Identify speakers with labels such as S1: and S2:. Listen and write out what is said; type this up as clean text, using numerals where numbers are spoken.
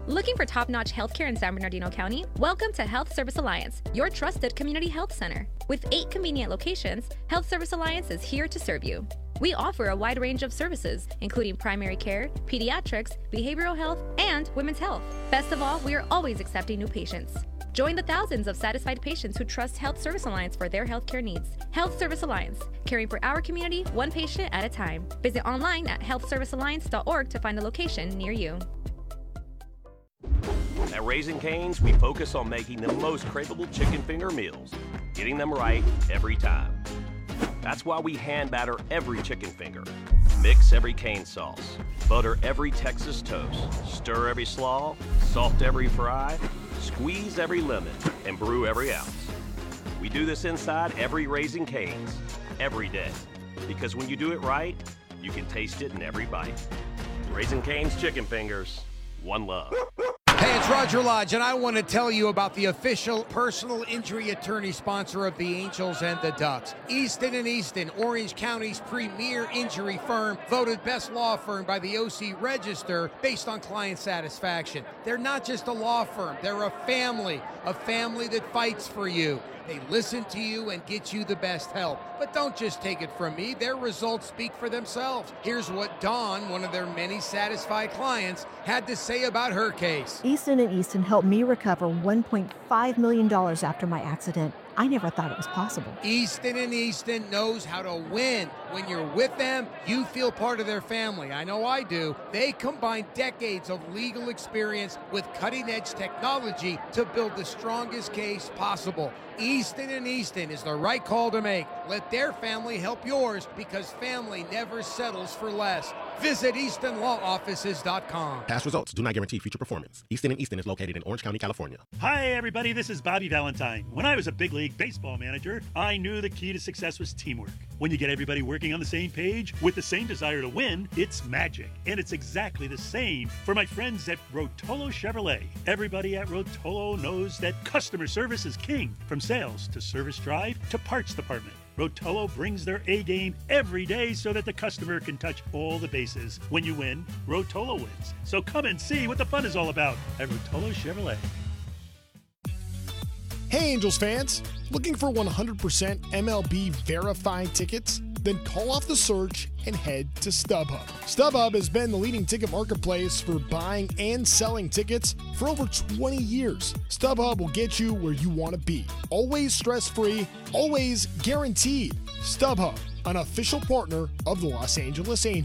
S1: Looking for top-notch healthcare in San Bernardino County? Welcome to Health Service Alliance, your trusted community health center. With 8 convenient locations, Health Service Alliance is here to serve you. We offer a wide range of services, including primary care, pediatrics, behavioral health, and women's health. Best of all, we are always accepting new patients. Join the thousands of satisfied patients who trust Health Service Alliance for their healthcare needs. Health Service Alliance, caring for our community one patient at a time. Visit online at healthservicealliance.org to find a location near you.
S2: At Raising Cane's, we focus on making the most craveable chicken finger meals, getting them right every time. That's why we hand batter every chicken finger, mix every cane sauce, butter every Texas toast, stir every slaw, salt every fry, squeeze every lemon, and brew every ounce. We do this inside every Raising Cane's, every day. Because when you do it right, you can taste it in every bite. Raising Cane's Chicken Fingers, one love.
S3: Hey, it's Roger Lodge, and I want to tell you about the official personal injury attorney sponsor of the Angels and the Ducks. Easton & Easton, Orange County's premier injury firm, voted best law firm by the OC Register based on client satisfaction. They're not just a law firm, they're a family that fights for you. They listen to you and get you the best help. But don't just take it from me. Their results speak for themselves. Here's what Dawn, one of their many satisfied clients, had to say about her case.
S4: Easton & Easton helped me recover $1.5 million after my accident. I never thought it was possible.
S3: Easton & Easton knows how to win. When you're with them, you feel part of their family. I know I do. They combine decades of legal experience with cutting-edge technology to build the strongest case possible. Easton & Easton is the right call to make. Let their family help yours, because family never settles for less. Visit EastonLawOffices.com.
S5: Past results do not guarantee future performance. Easton & Easton is located in Orange County, California.
S6: Hi, everybody. This is Bobby Valentine. When I was a big league baseball manager, I knew the key to success was teamwork. When you get everybody working on the same page with the same desire to win, it's magic. And it's exactly the same for my friends at Rotolo Chevrolet. Everybody at Rotolo knows that customer service is king, from sales to service drive to parts department. Rotolo brings their A-game every day so that the customer can touch all the bases. When you win, Rotolo wins. So come and see what the fun is all about at Rotolo Chevrolet.
S7: Hey, Angels fans! Looking for 100% MLB verified tickets? Then call off the search and head to StubHub. StubHub has been the leading ticket marketplace for buying and selling tickets for over 20 years. StubHub will get you where you want to be. Always stress-free, always guaranteed. StubHub, an official partner of the Los Angeles Angels.